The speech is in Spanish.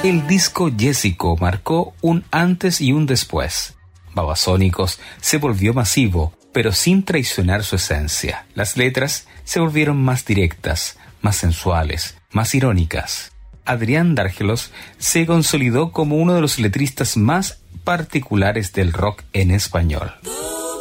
El disco Jessico marcó un antes y un después. Babasónicos se volvió masivo, pero sin traicionar su esencia. Las letras se volvieron más directas, más sensuales, más irónicas. Adrián Dárgelos se consolidó como uno de los letristas más particulares del rock en español.